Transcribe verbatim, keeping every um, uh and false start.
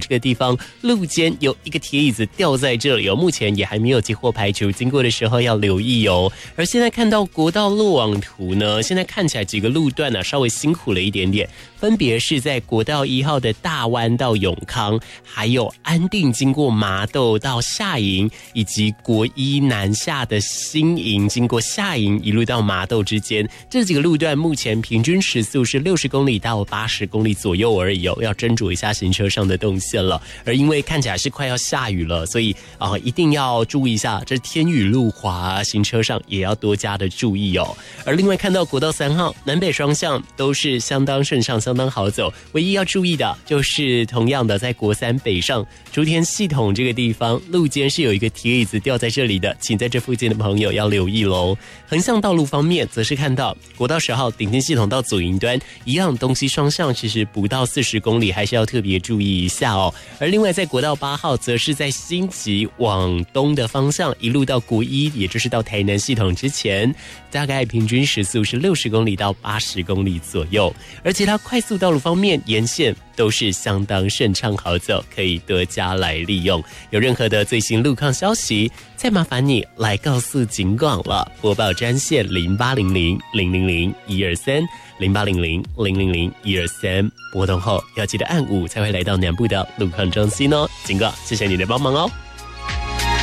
个地方路肩有一个铁椅子掉在这里哦，目前也还没有接获排除，经过的时候要留意哦。而现在看到国道路网图呢，现在看起来几个路段呢、啊、稍微辛苦了一点点，分别是在国道一号的大湾到永康，还有安定经过麻豆到下营，以及国一南下的新营经过下营一路到麻豆之间，这几个路段目前平均时速是六十公里到八十公里左右而已哦，要斟酌一下行车上的动线了。而因为看起来是快要下雨了，所以啊、呃、一定要注意一下，这天雨路滑，行车上也要多加的注意哦。而另外看到国道三号南北双向都是相当顺畅，相当好走，唯一要注意的就是同样的在国三北上竹田系统这个地方，路肩是有一个铁椅子掉在这里的，请在这附近的朋友要留意咯。横向道路方面则是看到国道十号顶尖系统到左营端一样东西双向其实不到四十公里，还是要特别注意一下哦。而另外在国道八号则是在新集往东的方向一路到国一，也就是到台南系统之前，大概平均时速是六十公里到八十公里左右。而其他快速道路方面沿线都是相当顺畅好走，可以多加来利用。有任何的最新路况消息，再麻烦你来告诉警广了。播报专线零八零零零零零一二三零八零零零零零一二三，拨通后要记得按五才会来到南部的路况中心哦。警广，谢谢你的帮忙哦。